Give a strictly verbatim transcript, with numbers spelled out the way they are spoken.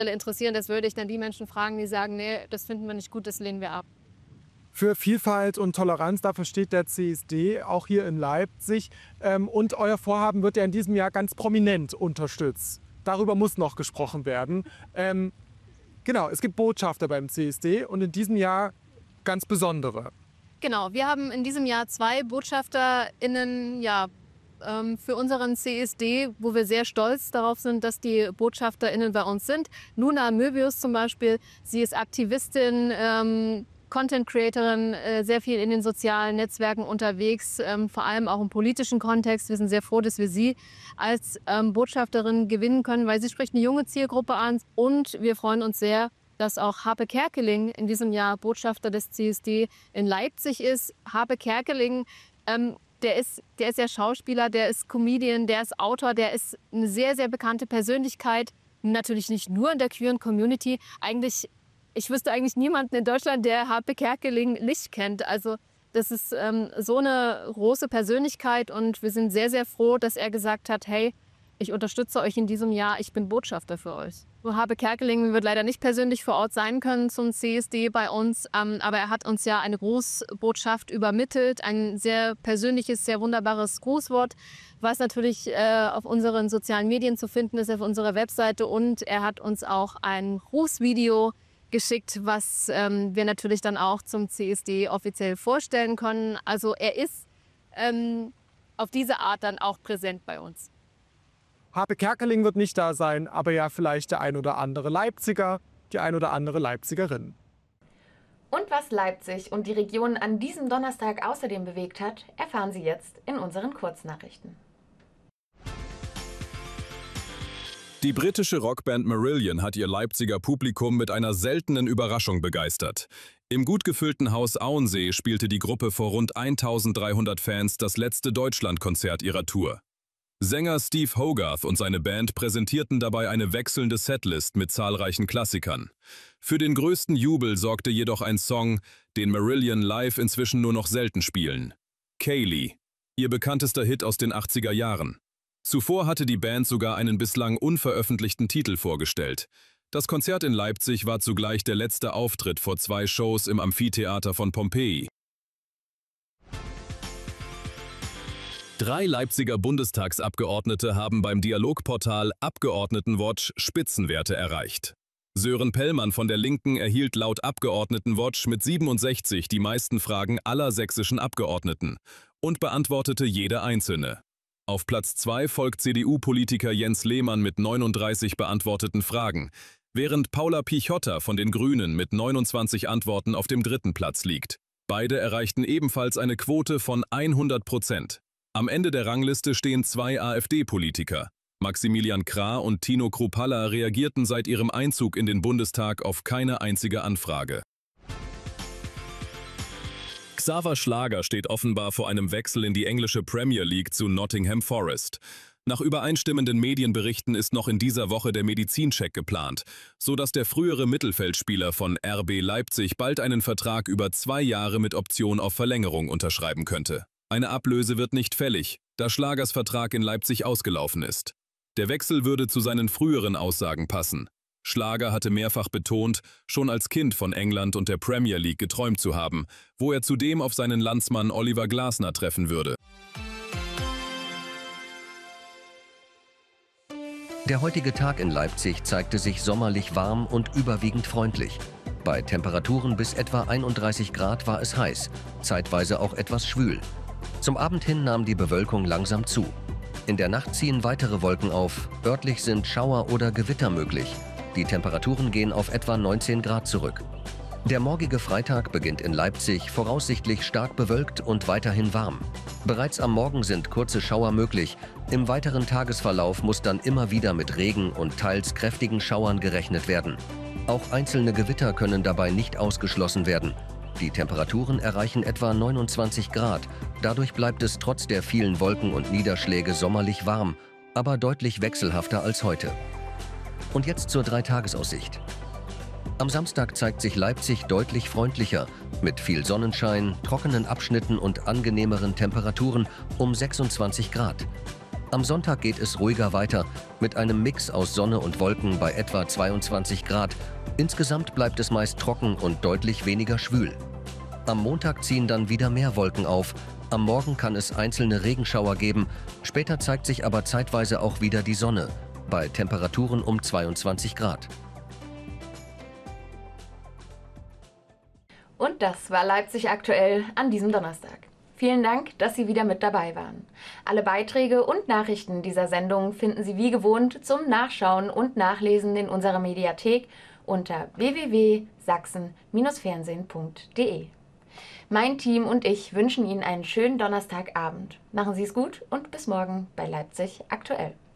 interessieren, das würde ich dann die Menschen fragen, die sagen, nee, das finden wir nicht gut, das lehnen wir ab. Für Vielfalt und Toleranz, dafür steht der C S D, auch hier in Leipzig. Ähm, und euer Vorhaben wird ja in diesem Jahr ganz prominent unterstützt. Darüber muss noch gesprochen werden. Ähm, genau, es gibt Botschafter beim C S D und in diesem Jahr ganz besondere. Genau, wir haben in diesem Jahr zwei BotschafterInnen, ja, ähm, für unseren C S D, wo wir sehr stolz darauf sind, dass die BotschafterInnen bei uns sind. Nuna Möbius zum Beispiel, sie ist Aktivistin, ähm, Content-Creatorin, äh, sehr viel in den sozialen Netzwerken unterwegs, ähm, vor allem auch im politischen Kontext. Wir sind sehr froh, dass wir sie als ähm, Botschafterin gewinnen können, weil sie spricht eine junge Zielgruppe an. Und wir freuen uns sehr, dass auch Harpe Kerkeling in diesem Jahr Botschafter des C S D in Leipzig ist. Harpe Kerkeling, ähm, der ist, der ist ja Schauspieler, der ist Comedian, der ist Autor, der ist eine sehr, sehr bekannte Persönlichkeit. Natürlich nicht nur in der queeren Community. Eigentlich, ich wüsste eigentlich niemanden in Deutschland, der Harpe Kerkeling nicht kennt. Also das ist ähm, so eine große Persönlichkeit und wir sind sehr, sehr froh, dass er gesagt hat, hey, ich unterstütze euch in diesem Jahr, ich bin Botschafter für euch. Harpe Kerkeling wird leider nicht persönlich vor Ort sein können zum C S D bei uns, ähm, aber er hat uns ja eine Grußbotschaft übermittelt, ein sehr persönliches, sehr wunderbares Grußwort, was natürlich äh, auf unseren sozialen Medien zu finden ist, auf unserer Webseite, und er hat uns auch ein Grußvideo geschickt, was ähm, wir natürlich dann auch zum C S D offiziell vorstellen können. Also er ist ähm, auf diese Art dann auch präsent bei uns. Harpe Kerkeling wird nicht da sein, aber ja vielleicht der ein oder andere Leipziger, die ein oder andere Leipzigerin. Und was Leipzig und die Region an diesem Donnerstag außerdem bewegt hat, erfahren Sie jetzt in unseren Kurznachrichten. Die britische Rockband Marillion hat ihr Leipziger Publikum mit einer seltenen Überraschung begeistert. Im gut gefüllten Haus Auensee spielte die Gruppe vor rund eintausenddreihundert Fans das letzte Deutschlandkonzert ihrer Tour. Sänger Steve Hogarth und seine Band präsentierten dabei eine wechselnde Setlist mit zahlreichen Klassikern. Für den größten Jubel sorgte jedoch ein Song, den Marillion live inzwischen nur noch selten spielen: Kaylee, ihr bekanntester Hit aus den achtziger Jahren. Zuvor hatte die Band sogar einen bislang unveröffentlichten Titel vorgestellt. Das Konzert in Leipzig war zugleich der letzte Auftritt vor zwei Shows im Amphitheater von Pompeji. Drei Leipziger Bundestagsabgeordnete haben beim Dialogportal Abgeordnetenwatch Spitzenwerte erreicht. Sören Pellmann von der Linken erhielt laut Abgeordnetenwatch mit siebenundsechzig die meisten Fragen aller sächsischen Abgeordneten und beantwortete jede einzelne. Auf Platz zwei folgt C D U-Politiker Jens Lehmann mit neununddreißig beantworteten Fragen, während Paula Pichotta von den Grünen mit neunundzwanzig Antworten auf dem dritten Platz liegt. Beide erreichten ebenfalls eine Quote von hundert Prozent. Am Ende der Rangliste stehen zwei AfD-Politiker. Maximilian Krah und Tino Kruppalla reagierten seit ihrem Einzug in den Bundestag auf keine einzige Anfrage. Xaver Schlager steht offenbar vor einem Wechsel in die englische Premier League zu Nottingham Forest. Nach übereinstimmenden Medienberichten ist noch in dieser Woche der Medizincheck geplant, sodass der frühere Mittelfeldspieler von R B Leipzig bald einen Vertrag über zwei Jahre mit Option auf Verlängerung unterschreiben könnte. Eine Ablöse wird nicht fällig, da Schlagers Vertrag in Leipzig ausgelaufen ist. Der Wechsel würde zu seinen früheren Aussagen passen. Schlager hatte mehrfach betont, schon als Kind von England und der Premier League geträumt zu haben, wo er zudem auf seinen Landsmann Oliver Glasner treffen würde. Der heutige Tag in Leipzig zeigte sich sommerlich warm und überwiegend freundlich. Bei Temperaturen bis etwa einunddreißig Grad war es heiß, zeitweise auch etwas schwül. Zum Abend hin nahm die Bewölkung langsam zu. In der Nacht ziehen weitere Wolken auf, örtlich sind Schauer oder Gewitter möglich. Die Temperaturen gehen auf etwa neunzehn Grad zurück. Der morgige Freitag beginnt in Leipzig voraussichtlich stark bewölkt und weiterhin warm. Bereits am Morgen sind kurze Schauer möglich. Im weiteren Tagesverlauf muss dann immer wieder mit Regen und teils kräftigen Schauern gerechnet werden. Auch einzelne Gewitter können dabei nicht ausgeschlossen werden. Die Temperaturen erreichen etwa neunundzwanzig Grad. Dadurch bleibt es trotz der vielen Wolken und Niederschläge sommerlich warm, aber deutlich wechselhafter als heute. Und jetzt zur Dreitagesaussicht. Am Samstag zeigt sich Leipzig deutlich freundlicher, mit viel Sonnenschein, trockenen Abschnitten und angenehmeren Temperaturen um sechsundzwanzig Grad. Am Sonntag geht es ruhiger weiter, mit einem Mix aus Sonne und Wolken bei etwa zweiundzwanzig Grad. Insgesamt bleibt es meist trocken und deutlich weniger schwül. Am Montag ziehen dann wieder mehr Wolken auf. Am Morgen kann es einzelne Regenschauer geben. Später zeigt sich aber zeitweise auch wieder die Sonne, bei Temperaturen um zweiundzwanzig Grad. Und das war Leipzig aktuell an diesem Donnerstag. Vielen Dank, dass Sie wieder mit dabei waren. Alle Beiträge und Nachrichten dieser Sendung finden Sie wie gewohnt zum Nachschauen und Nachlesen in unserer Mediathek unter w w w punkt sachsen Fernsehen punkt de. Mein Team und ich wünschen Ihnen einen schönen Donnerstagabend. Machen Sie es gut und bis morgen bei Leipzig aktuell.